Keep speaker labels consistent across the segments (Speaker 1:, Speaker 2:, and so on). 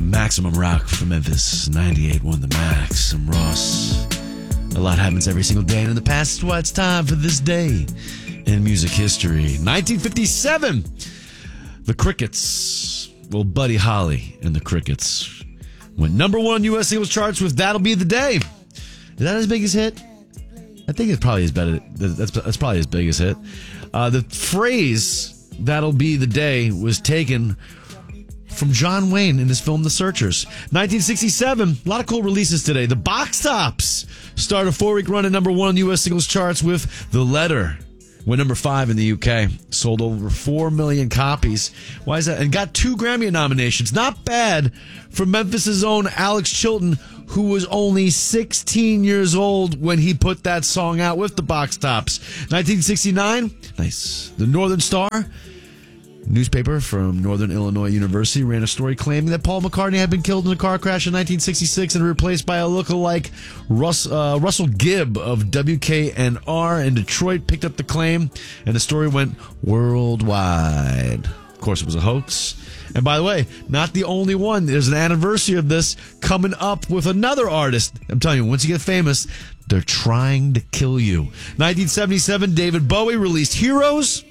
Speaker 1: Maximum Rock from Memphis, 98.1 The Max. I'm Ross. A lot happens every single day, and in the past, it's why it's time for this day in music history. 1957, the Crickets, well, Buddy Holly and the Crickets, went number one U.S. singles charts with That'll Be the Day. Is that his biggest hit? I think it's probably his better. That's probably his biggest hit. The phrase "That'll Be the Day" was taken from John Wayne in his film The Searchers. 1967, a lot of cool releases today. The Box Tops start a 4-week run at number one U.S. singles charts with The Letter. Went number 5 in the UK. Sold over 4 million copies. Why is that? And got 2 Grammy nominations. Not bad for Memphis' own Alex Chilton, who was only 16 years old when he put that song out with the Box Tops. 1969, nice. The Northern Star newspaper from Northern Illinois University ran a story claiming that Paul McCartney had been killed in a car crash in 1966 and replaced by a lookalike Russell Gibb of WKNR in Detroit. Picked up the claim, and the story went worldwide. Of course, it was a hoax. And by the way, not the only one. There's an anniversary of this coming up with another artist. I'm telling you, once you get famous, they're trying to kill you. 1977, David Bowie released Heroes.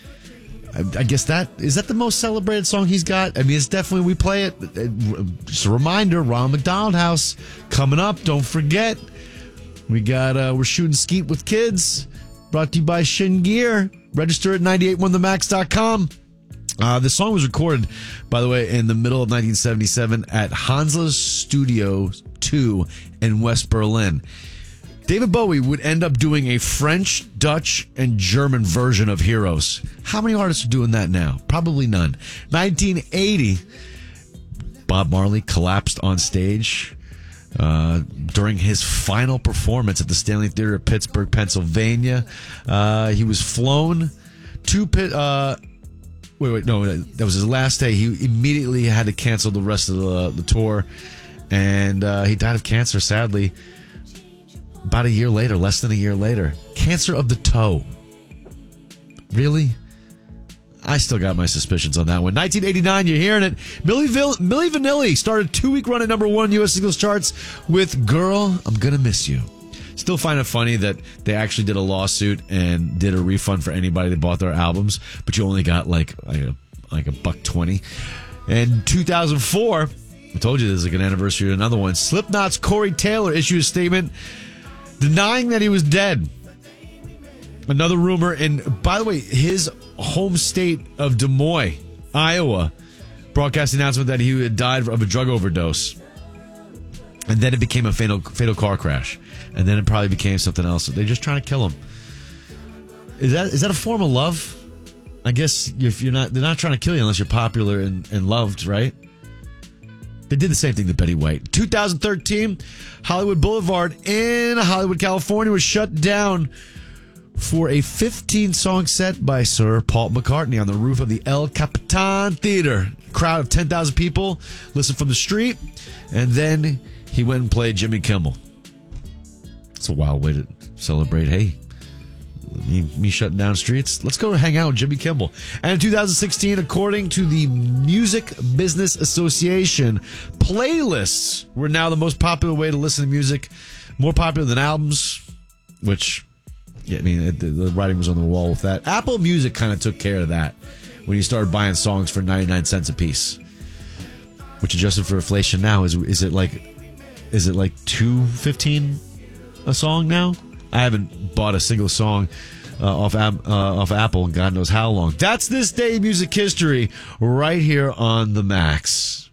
Speaker 1: I guess is that the most celebrated song he's got? I mean, it's definitely, we play it. Just a reminder, Ronald McDonald House coming up. Don't forget. We got, we're shooting Skeet with Kids. Brought to you by Shin Gear. Register at 981themax.com. The song was recorded, by the way, in the middle of 1977 at Hansa Studio 2 in West Berlin. David Bowie would end up doing a French, Dutch, and German version of Heroes. How many artists are doing that now? Probably none. 1980, Bob Marley collapsed on stage during his final performance at the Stanley Theater of Pittsburgh, Pennsylvania. He was flown to that was his last day. He immediately had to cancel the rest of the tour, and he died of cancer, sadly, about a year later, less than a year later. Cancer of the toe. Really? I still got my suspicions on that one. 1989, you're hearing it. Milli Vanilli started a 2-week run at number one U.S. singles charts with Girl, I'm Gonna Miss You. Still find it funny that they actually did a lawsuit and did a refund for anybody that bought their albums, but you only got like $1.20. In 2004, I told you this is like an anniversary of another one. Slipknot's Corey Taylor issued a statement denying that he was dead. Another rumor, and by the way, his home state of Des Moines, Iowa, broadcast the announcement that he had died of a drug overdose. And then it became a fatal car crash. And then it probably became something else. They're just trying to kill him. Is that a form of love? I guess if they're not trying to kill you unless you're popular and loved, right? They did the same thing to Betty White. 2013, Hollywood Boulevard in Hollywood, California was shut down for a 15-song set by Sir Paul McCartney on the roof of the El Capitan Theater. Crowd of 10,000 people listened from the street, and then he went and played Jimmy Kimmel. It's a wild way to celebrate. Hey, me shutting down streets. Let's go hang out with Jimmy Kimmel. And in 2016, according to the Music Business Association, playlists were now the most popular way to listen to music, more popular than albums, which, yeah, I mean, the writing was on the wall with that. Apple Music kind of took care of that when you started buying songs for 99 cents a piece, which adjusted for inflation now is it like $2.15 a song now? I haven't bought a single song off Apple in God knows how long. That's this day in music history right here on The Max.